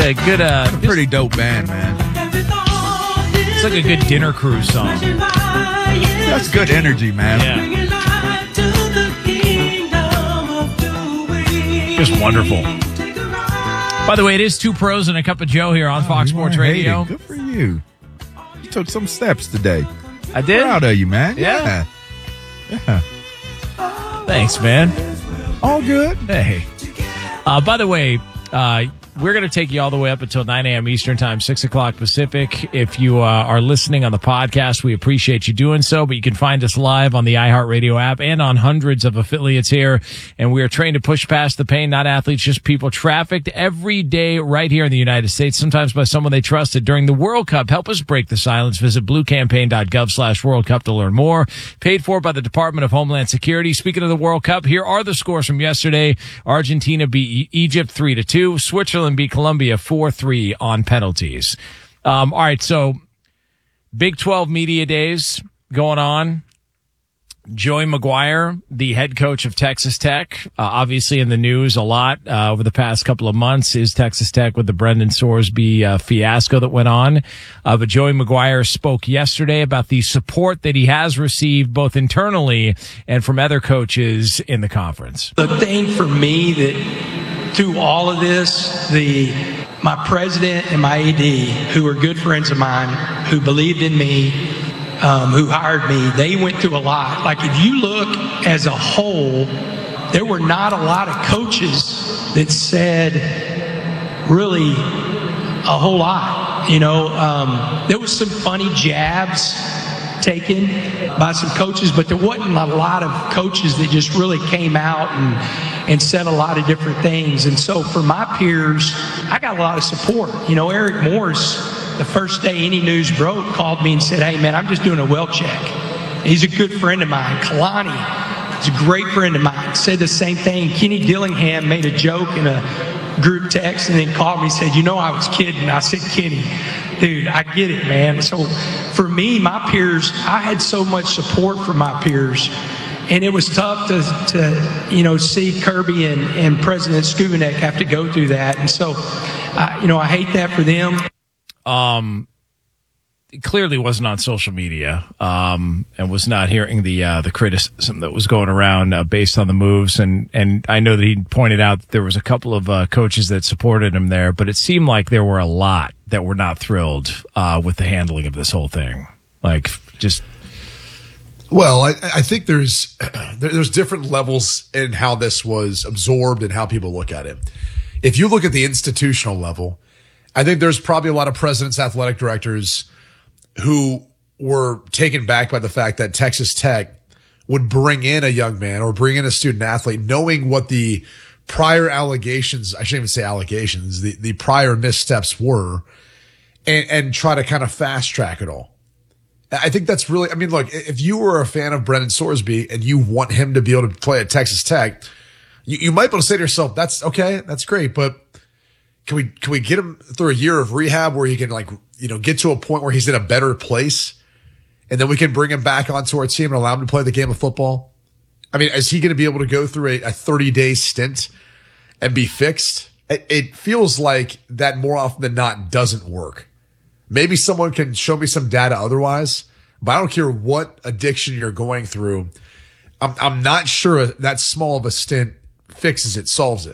a good, Pretty dope band, man. it's like a good dinner cruise song. That's good energy, man. Yeah. Just wonderful. By the way, it is Two Pros and a Cup of Joe here on Fox Sports Radio. Good for you. You took some steps today. I did? Proud of you, man. Yeah. Yeah. Thanks, man. All good. Hey. By the way, we're going to take you all the way up until 9 a.m. Eastern Time, 6 o'clock Pacific. If you are listening on the podcast, we appreciate you doing so. But you can find us live on the iHeartRadio app and on hundreds of affiliates here. And we are trained to push past the pain, not athletes, just people trafficked every day right here in the United States, sometimes by someone they trusted during the World Cup. Help us break the silence. Visit bluecampaign.gov/World Cup to learn more. Paid for by the Department of Homeland Security. Speaking of the World Cup, here are the scores from yesterday. Argentina beat Egypt 3-2. Switzerland beat Colombia 4-3 on penalties. All right, so Big 12 Media Days going on. Joey McGuire, the head coach of Texas Tech, obviously in the news a lot over the past couple of months, is Texas Tech with the Brendan Sorsby fiasco that went on. But Joey McGuire spoke yesterday about the support that he has received both internally and from other coaches in the conference. The thing for me that through all of this, my president and my AD, who are good friends of mine, who believed in me, who hired me, they went through a lot. Like if you look as a whole, there were not a lot of coaches that said really a whole lot. You know, there was some funny jabs taken by some coaches, but there wasn't a lot of coaches that just really came out and said a lot of different things. And so for my peers, I got a lot of support. You know, Eric Morris, the first day any news broke, called me and said, "Hey man, I'm just doing a well check." He's a good friend of mine. Kalani is a great friend of mine. Said the same thing. Kenny Dillingham made a joke in a group text and then called me and said, "You know I was kidding." I said, "Kenny, dude, I get it, man." So for me, my peers, I had so much support from my peers. And it was tough to you know, see Kirby and President Skubanek have to go through that. And so, you know, I hate that for them. It clearly wasn't on social media, and was not hearing the criticism that was going around based on the moves. And I know that he pointed out that there was a couple of coaches that supported him there, but it seemed like there were a lot that were not thrilled with the handling of this whole thing. Like, just. Well, I think there's different levels in how this was absorbed and how people look at it. If you look at the institutional level, I think there's probably a lot of presidents, athletic directors who were taken back by the fact that Texas Tech would bring in a young man or bring in a student athlete, knowing what the prior allegations, I shouldn't even say allegations, the prior missteps were, and try to kind of fast track it all. I think that's really, I mean, look, if you were a fan of Brendan Sorsby and you want him to be able to play at Texas Tech, you might be able to say to yourself, that's okay, that's great, but can we get him through a year of rehab where he can, like, you know, get to a point where he's in a better place, and then we can bring him back onto our team and allow him to play the game of football? I mean, is he going to be able to go through a 30-day stint and be fixed? It feels like that more often than not doesn't work. Maybe someone can show me some data otherwise, but I don't care what addiction you're going through. I'm not sure that small of a stint fixes it, solves it.